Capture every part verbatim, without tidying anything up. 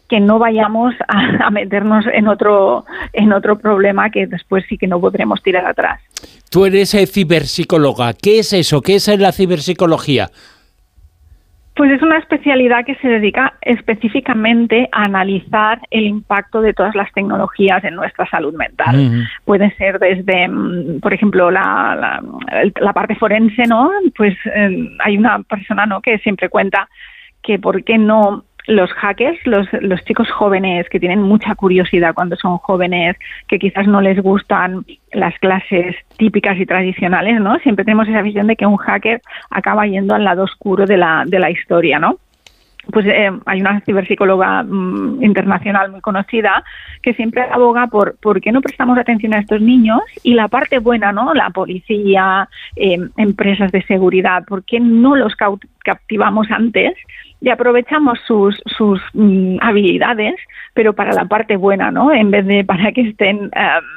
que no vayamos a, a meternos en otro, en otro problema que después sí que no podremos tirar atrás. Tú eres eh, ciberpsicóloga. ¿Qué es eso? ¿Qué es la ciberpsicología? Pues es una especialidad que se dedica específicamente a analizar el impacto de todas las tecnologías en nuestra salud mental. Uh-huh. Puede ser desde, por ejemplo, la, la, la parte forense, ¿no? Pues eh, hay una persona, ¿no?, que siempre cuenta que por qué no los hackers, los, los chicos jóvenes que tienen mucha curiosidad cuando son jóvenes, que quizás no les gustan las clases típicas y tradicionales, ¿no? Siempre tenemos esa visión de que un hacker acaba yendo al lado oscuro de la, de la historia, ¿no? Pues eh, hay una ciberpsicóloga mmm, internacional muy conocida que siempre aboga por por qué no prestamos atención a estos niños y la parte buena, ¿no? La policía, eh, empresas de seguridad, ¿por qué no los captivamos antes y aprovechamos sus sus mm, habilidades, pero para la parte buena, ¿no? En vez de para que estén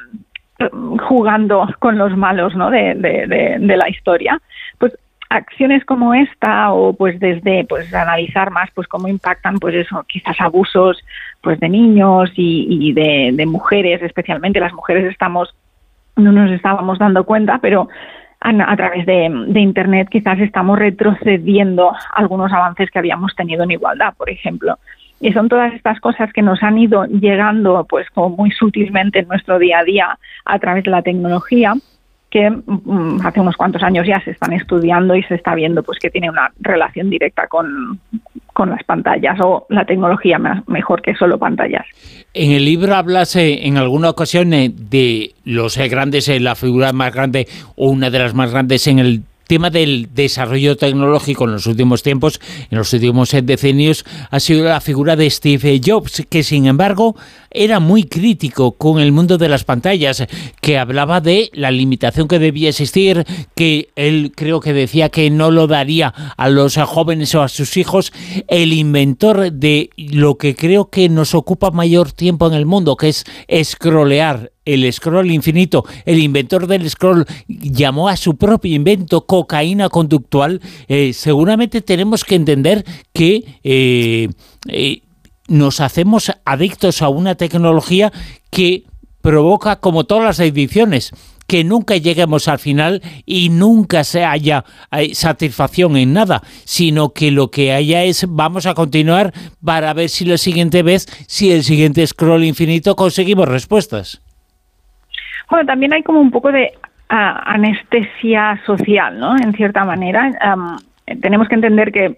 eh, jugando con los malos, ¿no? De, de, de, de la historia. Pues acciones como esta, o pues desde pues analizar más pues cómo impactan pues eso, quizás abusos pues de niños y, y de, de mujeres, especialmente las mujeres estamos no nos estábamos dando cuenta, pero a, a través de, de internet quizás estamos retrocediendo algunos avances que habíamos tenido en igualdad, por ejemplo. Y son todas estas cosas que nos han ido llegando pues como muy sutilmente en nuestro día a día a través de la tecnología, que um, hace unos cuantos años ya se están estudiando y se está viendo pues que tiene una relación directa con, con las pantallas o la tecnología más, mejor que solo pantallas. En el libro hablas eh, en alguna ocasión eh, de los eh, grandes, eh, la figura más grande o una de las más grandes en el tema del desarrollo tecnológico en los últimos tiempos, en los últimos decenios, ha sido la figura de Steve Jobs, que sin embargo era muy crítico con el mundo de las pantallas, que hablaba de la limitación que debía existir, que él creo que decía que no lo daría a los jóvenes o a sus hijos, el inventor de lo que creo que nos ocupa mayor tiempo en el mundo, que es scrollear, el scroll infinito. El inventor del scroll llamó a su propio invento cocaína conductual. Eh, seguramente tenemos que entender que eh, eh, nos hacemos adictos a una tecnología que provoca, como todas las adicciones, que nunca lleguemos al final y nunca se haya eh, satisfacción en nada, sino que lo que haya es vamos a continuar para ver si la siguiente vez, si el siguiente scroll infinito conseguimos respuestas. Bueno, también hay como un poco de uh, anestesia social, ¿no? En cierta manera. Um, tenemos que entender que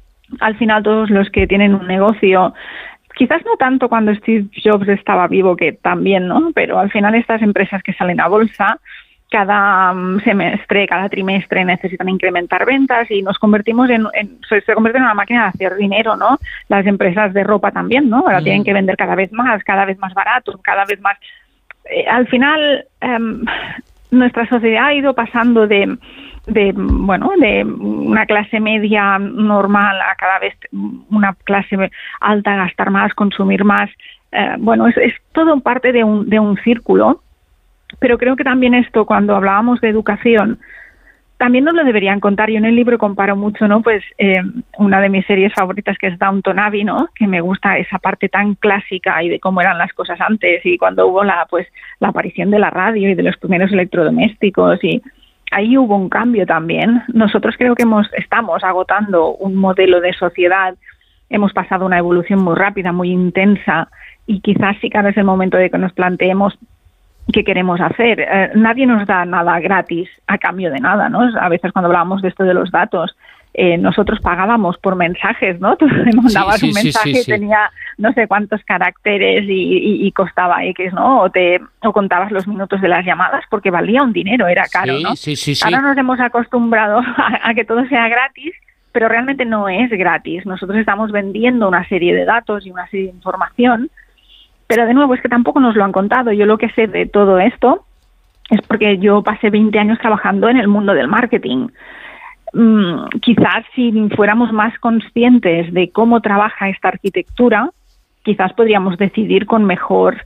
al final todos los que tienen un negocio, quizás no tanto cuando Steve Jobs estaba vivo, que también, ¿no? Pero al final estas empresas que salen a bolsa, cada um, semestre, cada trimestre necesitan incrementar ventas y nos convertimos en, en se, se convierte en una máquina de hacer dinero, ¿no? Las empresas de ropa también, ¿no? Ahora mm. tienen que vender cada vez más, cada vez más barato, cada vez más. Eh, al final, eh, nuestra sociedad ha ido pasando de, de, bueno, de una clase media normal a cada vez una clase alta, gastar más, consumir más. Eh, bueno, es, es todo parte de un, de un círculo, pero creo que también esto, cuando hablábamos de educación, también nos lo deberían contar. Yo en el libro comparo mucho, ¿no? Pues eh, una de mis series favoritas, que es Downton Abbey, ¿no? Que me gusta esa parte tan clásica y de cómo eran las cosas antes y cuando hubo la pues la aparición de la radio y de los primeros electrodomésticos, y ahí hubo un cambio también. Nosotros creo que hemos estamos agotando un modelo de sociedad, hemos pasado una evolución muy rápida, muy intensa, y quizás sí que ahora es el momento de que nos planteemos qué queremos hacer. Eh, nadie nos da nada gratis a cambio de nada, ¿no? A veces cuando hablábamos de esto de los datos, eh, nosotros pagábamos por mensajes, ¿no? Tú le mandabas sí, sí, un mensaje, sí, sí, sí. tenía no sé cuántos caracteres y, y, y costaba X, ¿no? O te o contabas los minutos de las llamadas porque valía un dinero, era caro, sí, ¿no? Sí, sí, sí. Ahora nos hemos acostumbrado a, a que todo sea gratis, pero realmente no es gratis. Nosotros estamos vendiendo una serie de datos y una serie de información. Pero de nuevo, es que tampoco nos lo han contado. Yo lo que sé de todo esto es porque yo pasé veinte años trabajando en el mundo del marketing. Mm, quizás si fuéramos más conscientes de cómo trabaja esta arquitectura, quizás podríamos decidir con mejor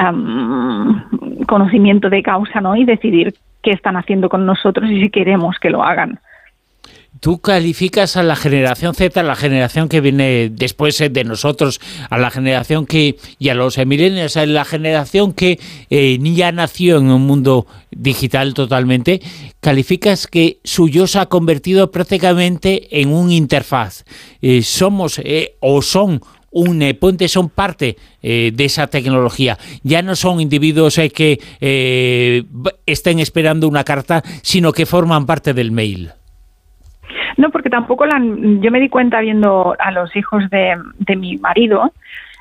um, conocimiento de causa, ¿no? Y decidir qué están haciendo con nosotros y si queremos que lo hagan. Tú calificas a la generación Z, a la generación que viene después de nosotros, a la generación que, y a los millennials, a la generación que eh, ya nació en un mundo digital totalmente, calificas que su yo se ha convertido prácticamente en un interfaz. Eh, somos eh, o son un eh, puente, son parte eh, de esa tecnología. Ya no son individuos eh, que eh, estén esperando una carta, sino que forman parte del mail. No, porque tampoco la han, yo me di cuenta viendo a los hijos de, de mi marido,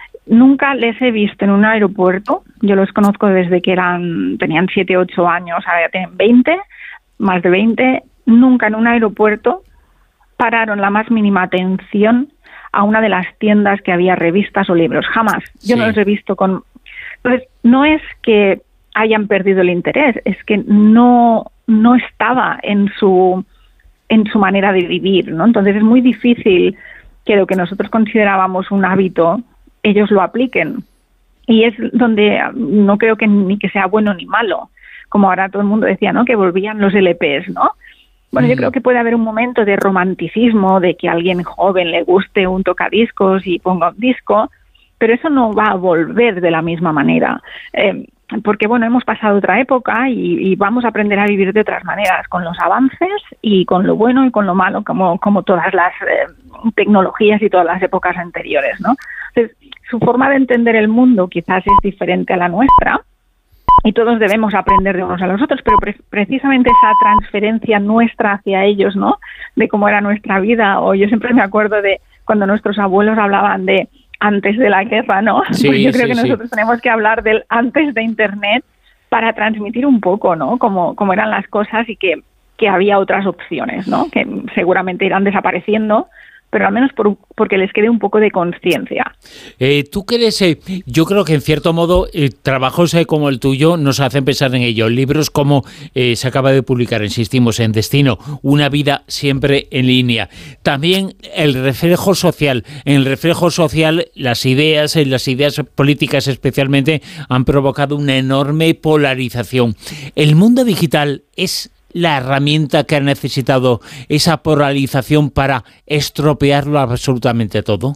nunca les he visto en un aeropuerto. Yo los conozco desde que eran tenían siete, ocho años, ahora ya tienen veinte, más de veinte. Nunca en un aeropuerto pararon la más mínima atención a una de las tiendas que había revistas o libros. Jamás. Yo sí. No los he visto con... Entonces, no es que hayan perdido el interés, es que no, no estaba en su... en su manera de vivir, ¿no? Entonces es muy difícil que lo que nosotros considerábamos un hábito, ellos lo apliquen. Y es donde no creo que ni que sea bueno ni malo, como ahora todo el mundo decía, ¿no? Que volvían los L Pes, ¿no? Bueno, mm. yo creo que puede haber un momento de romanticismo, de que a alguien joven le guste un tocadiscos y ponga un disco, pero eso no va a volver de la misma manera. Eh, porque, bueno, hemos pasado otra época y, y vamos a aprender a vivir de otras maneras, con los avances y con lo bueno y con lo malo, como, como todas las eh, tecnologías y todas las épocas anteriores, ¿no? Entonces, su forma de entender el mundo quizás es diferente a la nuestra y todos debemos aprender de unos a los otros, pero pre- precisamente esa transferencia nuestra hacia ellos, ¿no? De cómo era nuestra vida, o yo siempre me acuerdo de cuando nuestros abuelos hablaban de antes de la guerra, ¿no? Sí, pues yo creo sí, que nosotros sí. tenemos que hablar del antes de Internet para transmitir un poco, ¿no? Cómo, cómo eran las cosas y que, que había otras opciones, ¿no? Que seguramente irán desapareciendo, pero al menos por, porque les quede un poco de conciencia. Eh, ¿Tú crees? Eh, yo creo que en cierto modo eh, trabajos eh, como el tuyo nos hacen pensar en ello. Libros como eh, se acaba de publicar, insistimos, en Destino, Una vida siempre en línea. También el reflejo social. En el reflejo social las ideas, eh, las ideas políticas especialmente, han provocado una enorme polarización. ¿El mundo digital es la herramienta que ha necesitado esa polarización para estropearlo absolutamente todo?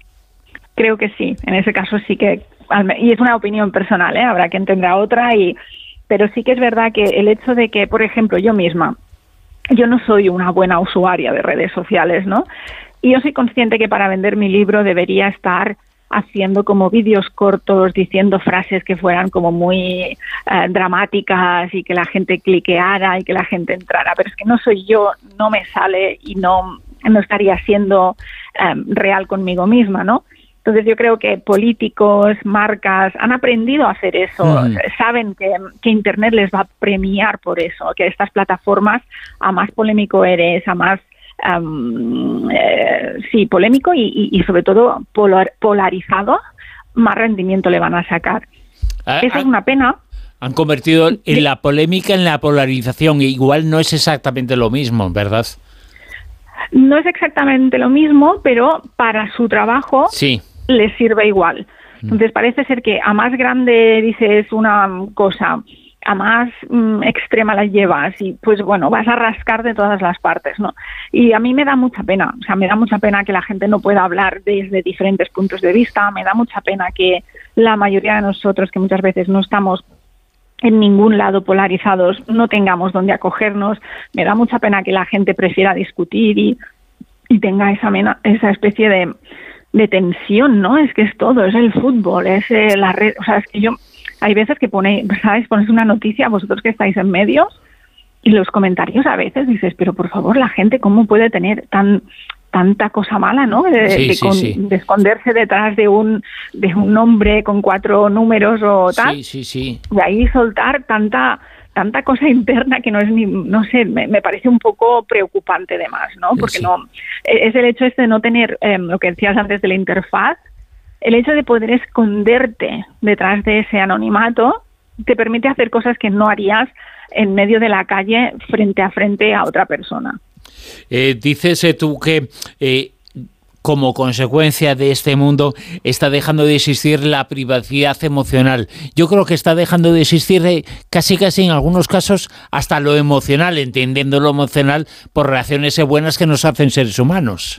Creo que sí, en ese caso sí que, y es una opinión personal, ¿eh? Habrá quien tendrá otra, y pero sí que es verdad que el hecho de que, por ejemplo, yo misma, yo no soy una buena usuaria de redes sociales, ¿no? Y yo soy consciente que para vender mi libro debería estar haciendo como vídeos cortos, diciendo frases que fueran como muy eh, dramáticas y que la gente cliqueara y que la gente entrara, pero es que no soy yo, no me sale y no, no estaría siendo eh, real conmigo misma, ¿no? Entonces yo creo que políticos, marcas han aprendido a hacer eso, mm. saben que, que Internet les va a premiar por eso, que estas plataformas, a más polémico eres, a más Um, eh, sí, polémico y, y, y sobre todo polar, polarizado, más rendimiento le van a sacar. Ah, Eso ah, es una pena. Han convertido en la polémica en la polarización, y igual no es exactamente lo mismo, ¿verdad? No es exactamente lo mismo, pero para su trabajo sí. les sirve igual. Entonces parece ser que a más grande dices una cosa, a más mm, extrema la llevas y pues bueno, vas a rascar de todas las partes, ¿no? Y a mí me da mucha pena, o sea, me da mucha pena que la gente no pueda hablar desde diferentes puntos de vista, me da mucha pena que la mayoría de nosotros, que muchas veces no estamos en ningún lado polarizados, no tengamos donde acogernos, me da mucha pena que la gente prefiera discutir y, y tenga esa, mena, esa especie de, de tensión, ¿no? Es que es todo, es el fútbol, es eh, la red, o sea, es que yo... Hay veces que ponéis, ¿sabes? Pones una noticia, vosotros que estáis en medios, y los comentarios a veces dices, pero por favor, la gente, ¿cómo puede tener tan tanta cosa mala, ¿no? De, sí, de, sí, con, sí. de esconderse detrás de un de un nombre con cuatro números o tal. Sí, sí, sí. Y ahí soltar tanta tanta cosa interna que no es ni, no sé, me, me parece un poco preocupante de más, ¿no? Porque sí. no es el hecho este de no tener, eh, lo que decías antes de la interfaz, el hecho de poder esconderte detrás de ese anonimato te permite hacer cosas que no harías en medio de la calle frente a frente a otra persona. Eh, dices eh, tú que eh, como consecuencia de este mundo está dejando de existir la privacidad emocional. Yo creo que está dejando de existir eh, casi casi en algunos casos hasta lo emocional, entendiendo lo emocional por reacciones buenas que nos hacen seres humanos.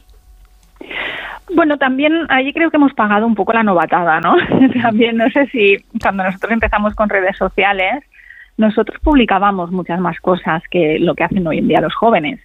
Bueno, también ahí creo que hemos pagado un poco la novatada, ¿no? También no sé si cuando nosotros empezamos con redes sociales, nosotros publicábamos muchas más cosas que lo que hacen hoy en día los jóvenes.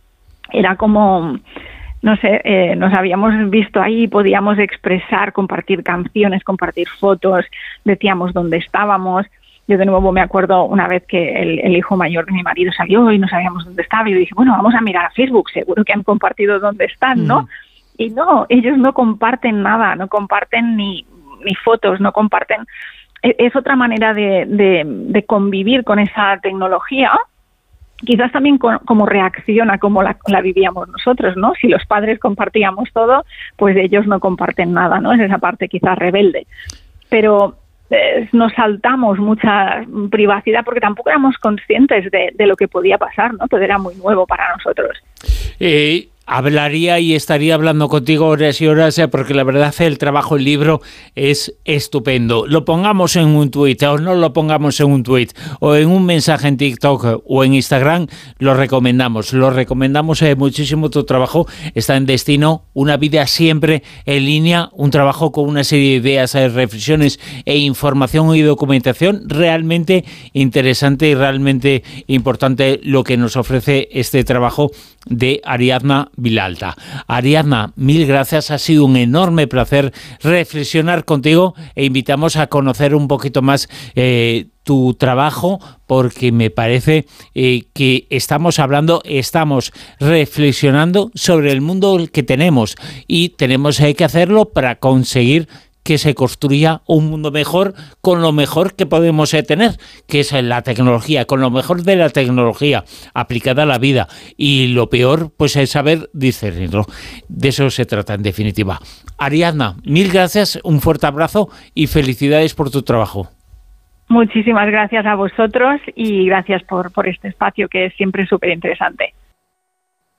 Era como, no sé, eh, nos habíamos visto ahí, podíamos expresar, compartir canciones, compartir fotos, decíamos dónde estábamos. Yo de nuevo me acuerdo una vez que el, el hijo mayor de mi marido salió y no sabíamos dónde estaba y yo dije, bueno, vamos a mirar a Facebook, seguro que han compartido dónde están, ¿no? Mm. Y no, ellos no comparten nada, no comparten ni, ni fotos, no comparten. Es, es otra manera de, de, de convivir con esa tecnología. Quizás también con, como reacción a cómo la, la vivíamos nosotros, ¿no? Si los padres compartíamos todo, pues ellos no comparten nada, ¿no? Es esa parte quizás rebelde. Pero eh, nos saltamos mucha privacidad porque tampoco éramos conscientes de, de lo que podía pasar, ¿no? Todo era muy nuevo para nosotros. Eh... Hablaría y estaría hablando contigo horas y horas porque la verdad el trabajo, el libro es estupendo. Lo pongamos en un tuit o no lo pongamos en un tuit o en un mensaje en TikTok o en Instagram, lo recomendamos. Lo recomendamos eh, muchísimo tu trabajo. Está en Destino, una vida siempre en línea, un trabajo con una serie de ideas, eh, reflexiones e información y documentación realmente interesante y realmente importante lo que nos ofrece este trabajo de Ariadna Vilalta. Ariadna, mil gracias, ha sido un enorme placer reflexionar contigo e invitamos a conocer un poquito más eh, tu trabajo porque me parece eh, que estamos hablando, estamos reflexionando sobre el mundo que tenemos y tenemos eh, que hacerlo para conseguir que se construya un mundo mejor con lo mejor que podemos eh, tener, que es la tecnología, con lo mejor de la tecnología aplicada a la vida. Y lo peor, pues es saber discernirlo. De eso se trata en definitiva. Ariadna, mil gracias, un fuerte abrazo y felicidades por tu trabajo. Muchísimas gracias a vosotros y gracias por, por este espacio que es siempre súper interesante.